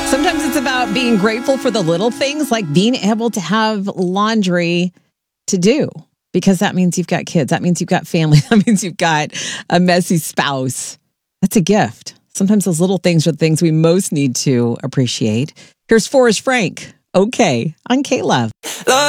Sometimes it's about being grateful for the little things, like being able to have laundry to do, because that means you've got kids. That means you've got family. That means you've got a messy spouse. That's a gift. Sometimes those little things are the things we most need to appreciate. Here's Forrest Frank. Okay, on K-Love.